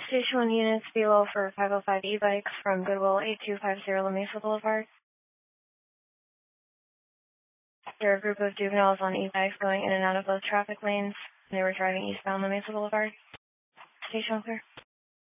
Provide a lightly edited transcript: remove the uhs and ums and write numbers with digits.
Station 1 units below for 505 e-bikes from Goodwill 8250 La Mesa Boulevard. There are a group of juveniles on e-bikes going in and out of both traffic lanes. They were driving eastbound La Mesa Boulevard. Station clear.